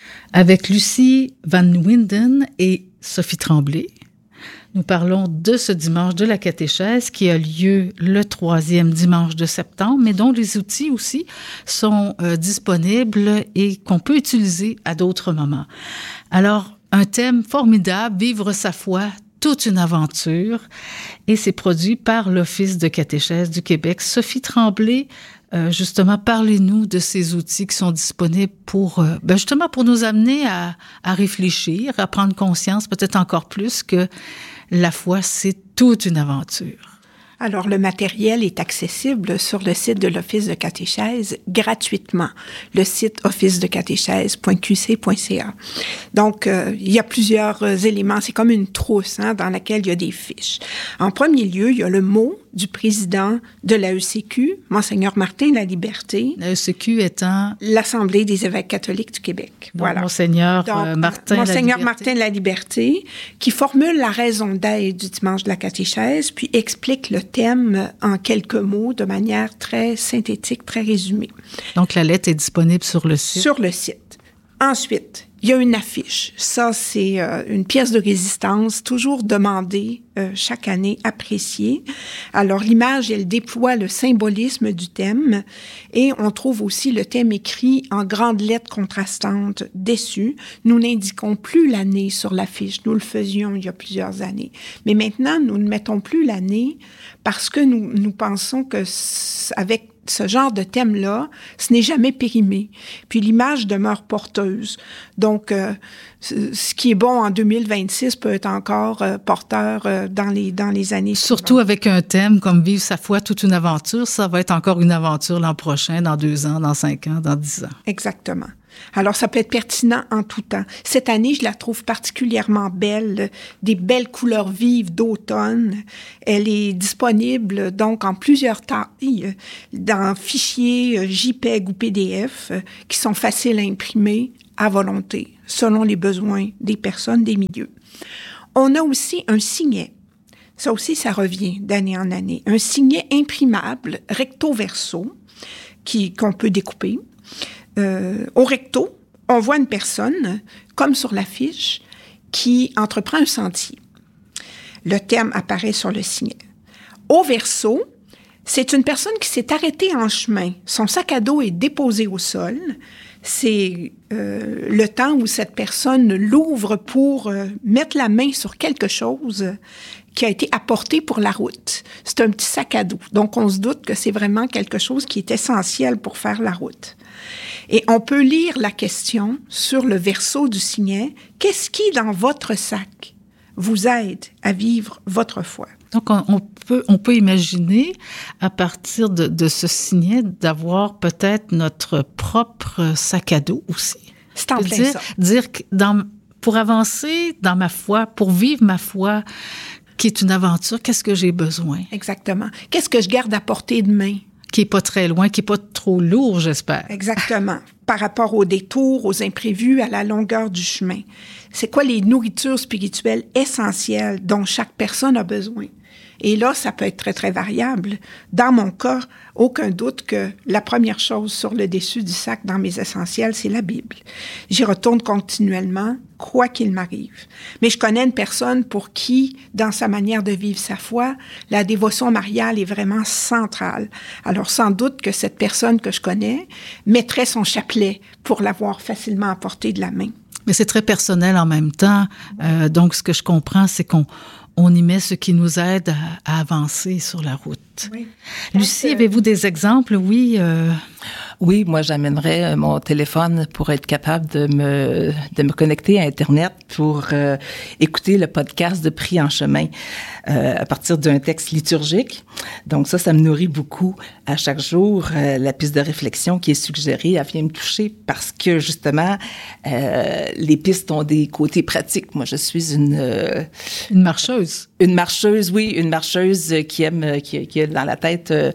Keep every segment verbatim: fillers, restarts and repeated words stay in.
Avec Lucie Van Winden et Sophie Tremblay, nous parlons de ce dimanche de la catéchèse qui a lieu le troisième dimanche de septembre, mais dont les outils aussi sont euh, disponibles et qu'on peut utiliser à d'autres moments. Alors, un thème formidable, vivre sa foi, toute une aventure, et c'est produit par l'Office de catéchèse du Québec. Sophie Tremblay, euh, justement, parlez-nous de ces outils qui sont disponibles pour, euh, ben justement, pour nous amener à, à réfléchir, à prendre conscience peut-être encore plus que la foi, c'est toute une aventure. Alors, le matériel est accessible sur le site de l'Office de catéchèse gratuitement, le site office de catéchèse point q c point c a. Donc, euh, il y a plusieurs euh, éléments. C'est comme une trousse hein, dans laquelle il y a des fiches. En premier lieu, il y a le mot du président de l'A E C Q, Monseigneur Martin Laliberté. L'A E C Q étant... l'Assemblée des évêques catholiques du Québec. Donc, voilà. Monseigneur Donc, euh, Martin Monseigneur Laliberté. Martin Laliberté, qui formule la raison d'être du dimanche de la catéchèse, puis explique le thème en quelques mots de manière très synthétique, très résumée. Donc, la lettre est disponible sur le site. Sur le site. Ensuite, il y a une affiche. Ça, c'est euh, une pièce de résistance, toujours demandée euh, chaque année, appréciée. Alors, l'image, elle déploie le symbolisme du thème et on trouve aussi le thème écrit en grandes lettres contrastantes dessus. Nous n'indiquons plus l'année sur l'affiche. Nous le faisions il y a plusieurs années. Mais maintenant, nous ne mettons plus l'année parce que nous, nous pensons que avec ce genre de thème-là, ce n'est jamais périmé. Puis l'image demeure porteuse. Donc, euh, ce qui est bon en deux mille vingt-six peut être encore euh, porteur euh, dans les dans les années Surtout suivantes. avec un thème comme Vivre sa foi, toute une aventure, ça va être encore une aventure l'an prochain, dans deux ans, dans cinq ans, dans dix ans. Exactement. Alors, ça peut être pertinent en tout temps. Cette année, je la trouve particulièrement belle, des belles couleurs vives d'automne. Elle est disponible, donc, en plusieurs tailles, dans fichiers J P E G ou P D F, qui sont faciles à imprimer à volonté, selon les besoins des personnes, des milieux. On a aussi un signet. Ça aussi, ça revient d'année en année. Un signet imprimable, recto-verso, qui, qu'on peut découper. Euh, au recto, on voit une personne, comme sur l'affiche, qui entreprend un sentier. Le thème apparaît sur le signet. Au verso, c'est une personne qui s'est arrêtée en chemin. Son sac à dos est déposé au sol. C'est euh, le temps où cette personne l'ouvre pour euh, mettre la main sur quelque chose qui a été apporté pour la route. C'est un petit sac à dos. Donc, on se doute que c'est vraiment quelque chose qui est essentiel pour faire la route. Et on peut lire la question sur le verso du signet. Qu'est-ce qui, dans votre sac, vous aide à vivre votre foi? Donc, on, on, peut, on peut imaginer, à partir de, de ce signet, d'avoir peut-être notre propre sac à dos aussi. C'est en plein dire, ça. Dire que dans, pour avancer dans ma foi, pour vivre ma foi, qui est une aventure, qu'est-ce que j'ai besoin? Exactement. Qu'est-ce que je garde à portée de main? Qui est pas très loin, qui est pas trop lourd, j'espère. Exactement. Par rapport aux détours, aux imprévus, à la longueur du chemin. C'est quoi les nourritures spirituelles essentielles dont chaque personne a besoin? Et là, ça peut être très, très variable. Dans mon cas, aucun doute que la première chose sur le dessus du sac dans mes essentiels, c'est la Bible. J'y retourne continuellement, quoi qu'il m'arrive. Mais je connais une personne pour qui, dans sa manière de vivre sa foi, la dévotion mariale est vraiment centrale. Alors, sans doute que cette personne que je connais mettrait son chapelet pour l'avoir facilement à portée de la main. Mais c'est très personnel en même temps. Euh, donc, ce que je comprends, c'est qu'on on y met ce qui nous aide à, à avancer sur la route. Oui. Lucie, Donc, avez-vous des exemples? Oui. Euh... Oui, moi, j'amènerais mon téléphone pour être capable de me, de me connecter à Internet pour euh, écouter le podcast de Prix en chemin euh, à partir d'un texte liturgique. Donc ça, ça me nourrit beaucoup à chaque jour. Euh, la piste de réflexion qui est suggérée, elle vient me toucher parce que, justement, euh, les pistes ont des côtés pratiques. Moi, je suis une... Euh, une marcheuse. Une marcheuse, oui, une marcheuse qui aime, qui, qui a dans la tête euh,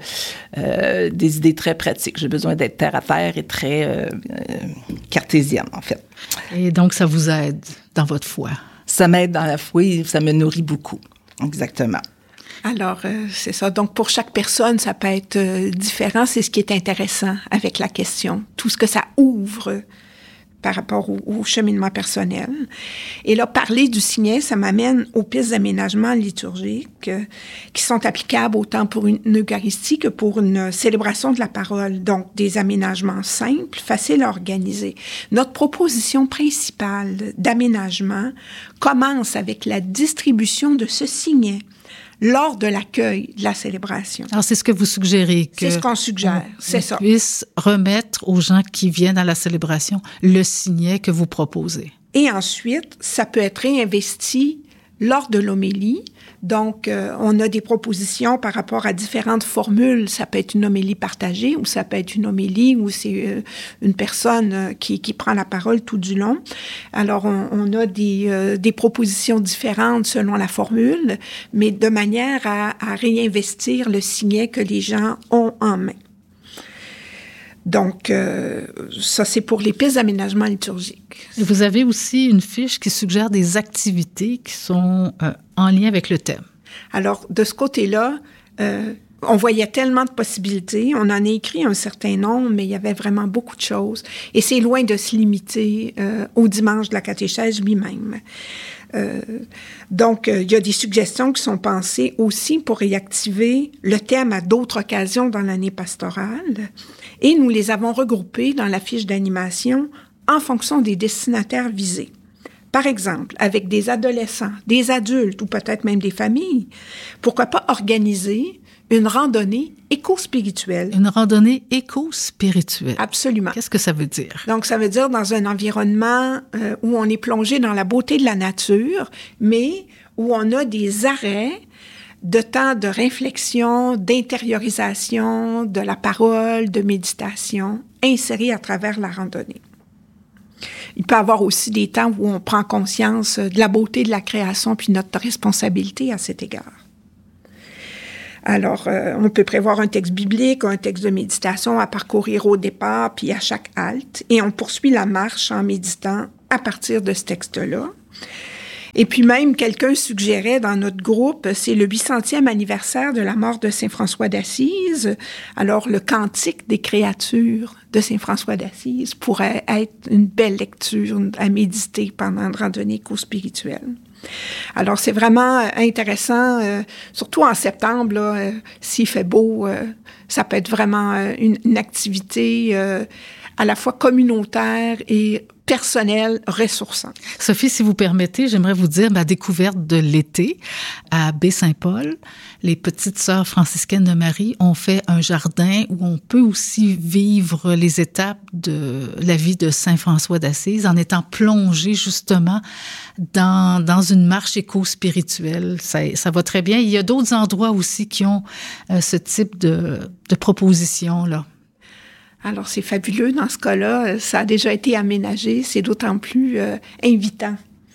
euh, des idées très pratiques. J'ai besoin d'être terre à terre et très euh, euh, cartésienne, en fait. Et donc, ça vous aide dans votre foi? Ça m'aide dans la foi et ça me nourrit beaucoup. Exactement. Alors, euh, c'est ça. Donc, pour chaque personne, ça peut être euh, différent. C'est ce qui est intéressant avec la question. Tout ce que ça ouvre par rapport au, au cheminement personnel. Et là, parler du signet, ça m'amène aux pistes d'aménagement liturgique euh, qui sont applicables autant pour une, une Eucharistie que pour une célébration de la parole. Donc, des aménagements simples, faciles à organiser. Notre proposition principale d'aménagement commence avec la distribution de ce signet lors de l'accueil de la célébration. Alors, c'est ce que vous suggérez? Que c'est ce qu'on suggère, on, c'est on ça. puisse remettre aux gens qui viennent à la célébration le signet que vous proposez. Et ensuite, ça peut être réinvesti lors de l'homélie. Donc, euh, on a des propositions par rapport à différentes formules. Ça peut être une homélie partagée ou ça peut être une homélie où c'est euh, une personne euh, qui, qui prend la parole tout du long. Alors, on, on a des, euh, des propositions différentes selon la formule, mais de manière à, à réinvestir le signet que les gens ont en main. Donc, euh, ça, c'est pour les pistes d'aménagement liturgique. Et vous avez aussi une fiche qui suggère des activités qui sont euh, en lien avec le thème. Alors, de ce côté-là, euh, on voyait tellement de possibilités. On en a écrit un certain nombre, mais il y avait vraiment beaucoup de choses. Et c'est loin de se limiter euh, au dimanche de la catéchèse lui-même. Euh, donc, euh, il y a des suggestions qui sont pensées aussi pour réactiver le thème à d'autres occasions dans l'année pastorale. Et nous les avons regroupées dans la fiche d'animation en fonction des destinataires visés. Par exemple, avec des adolescents, des adultes ou peut-être même des familles, pourquoi pas organiser une randonnée éco-spirituelle. Une randonnée éco-spirituelle. Absolument. Qu'est-ce que ça veut dire? Donc, ça veut dire dans un environnement euh, où on est plongé dans la beauté de la nature, mais où on a des arrêts de temps de réflexion, d'intériorisation, de la parole, de méditation, insérés à travers la randonnée. Il peut y avoir aussi des temps où on prend conscience de la beauté de la création puis notre responsabilité à cet égard. Alors, euh, on peut prévoir un texte biblique, un texte de méditation à parcourir au départ puis à chaque halte, et on poursuit la marche en méditant à partir de ce texte-là. Et puis même, quelqu'un suggérait dans notre groupe, c'est le huit centième anniversaire de la mort de Saint François d'Assise. Alors, le Cantique des créatures de Saint François d'Assise pourrait être une belle lecture à méditer pendant une randonnée éco-spirituelle. Alors, c'est vraiment intéressant, euh, surtout en septembre, là, euh, s'il fait beau, euh, ça peut être vraiment euh, une, une activité euh, à la fois communautaire et personnel, ressourçant. Sophie, si vous permettez, j'aimerais vous dire ma découverte de l'été à Baie-Saint-Paul. Les petites sœurs franciscaines de Marie ont fait un jardin où on peut aussi vivre les étapes de la vie de Saint François d'Assise en étant plongé justement dans, dans une marche éco-spirituelle. Ça, ça va très bien. Il y a d'autres endroits aussi qui ont euh, ce type de, de proposition-là. Alors, c'est fabuleux. Dans ce cas-là, ça a déjà été aménagé. C'est d'autant plus euh, invitant.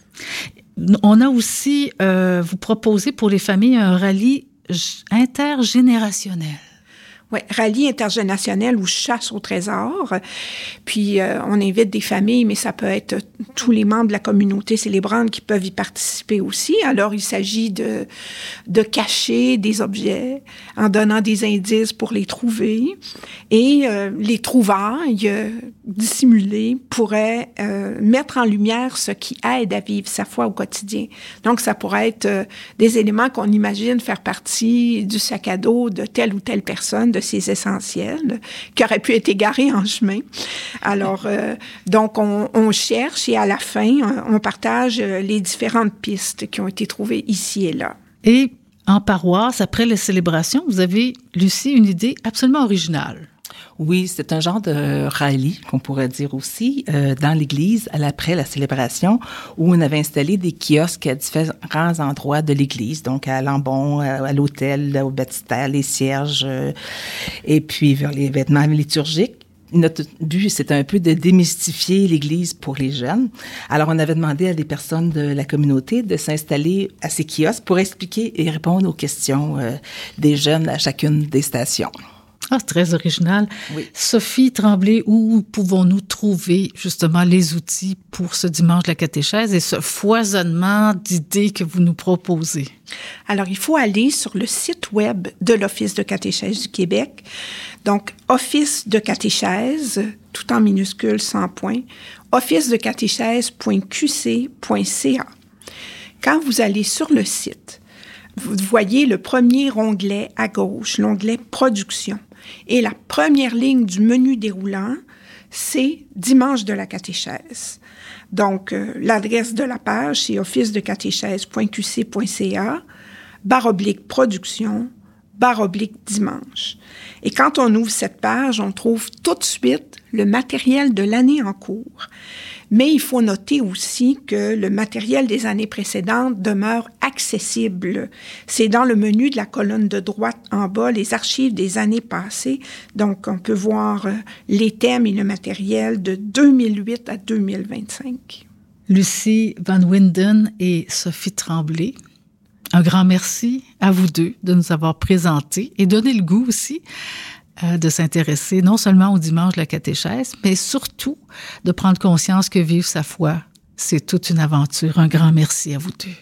On a aussi, euh, vous proposez pour les familles un rallye intergénérationnel. Oui, rallye intergénérationnel ou chasse au trésor. Puis, euh, on invite des familles, mais ça peut être tous les membres de la communauté célébrante qui peuvent y participer aussi. Alors, il s'agit de, de cacher des objets en donnant des indices pour les trouver. Et euh, les trouvailles euh, dissimulées pourraient euh, mettre en lumière ce qui aide à vivre sa foi au quotidien. Donc, ça pourrait être euh, des éléments qu'on imagine faire partie du sac à dos de telle ou telle personne, de ses essentiels, qui auraient pu être égarés en chemin. Alors, euh, donc, on, on cherche et à la fin, on partage les différentes pistes qui ont été trouvées ici et là. Et en paroisse, après les célébrations, vous avez, Lucie, une idée absolument originale. Oui, c'est un genre de rallye, qu'on pourrait dire aussi, euh, dans l'église, à l'après la célébration, où on avait installé des kiosques à différents endroits de l'église, donc à Lambon, à, à l'hôtel, au baptistère, les cierges, euh, et puis vers les vêtements liturgiques. Notre but, c'était un peu de démystifier l'Église pour les jeunes. Alors, on avait demandé à des personnes de la communauté de s'installer à ces kiosques pour expliquer et répondre aux questions euh, des jeunes à chacune des stations. Ah, c'est très original. Oui. Sophie Tremblay, où pouvons-nous trouver justement les outils pour ce dimanche de la catéchèse et ce foisonnement d'idées que vous nous proposez? Alors, il faut aller sur le site web de l'Office de catéchèse du Québec. Donc, Office de catéchèse, tout en minuscules, sans point, office de catéchèse point q c point c a. Quand vous allez sur le site, vous voyez le premier onglet à gauche, l'onglet « Production ». Et la première ligne du menu déroulant, c'est « Dimanche de la catéchèse ». Donc, euh, l'adresse de la page, c'est office de catéchèse point q c point c a, barre oblique production, barre oblique dimanche. Et quand on ouvre cette page, on trouve tout de suite le matériel de l'année en cours. Mais il faut noter aussi que le matériel des années précédentes demeure accessible. C'est dans le menu de la colonne de droite en bas, les archives des années passées. Donc, on peut voir les thèmes et le matériel de deux mille huit à deux mille vingt-cinq. Lucie Van Winden et Sophie Tremblay, un grand merci à vous deux de nous avoir présenté et donné le goût aussi euh, de s'intéresser non seulement au dimanche de la catéchèse, mais surtout de prendre conscience que vivre sa foi, c'est toute une aventure. Un grand merci à vous deux.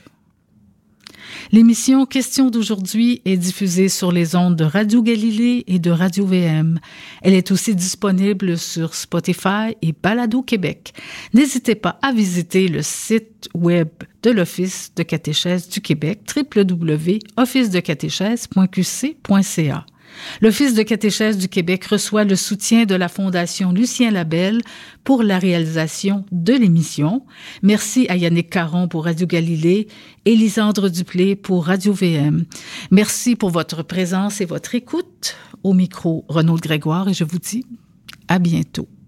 L'émission Question d'aujourd'hui est diffusée sur les ondes de Radio Galilée et de Radio V M. Elle est aussi disponible sur Spotify et Balado Québec. N'hésitez pas à visiter le site web de l'Office de catéchèse du Québec, w w w point office de catéchèse point q c point c a. L'Office de catéchèse du Québec reçoit le soutien de la Fondation Lucien Labelle pour la réalisation de l'émission. Merci à Yannick Caron pour Radio Galilée et Lisandre Duplé pour Radio V M. Merci pour votre présence et votre écoute. Au micro, Renaud Grégoire, et je vous dis à bientôt.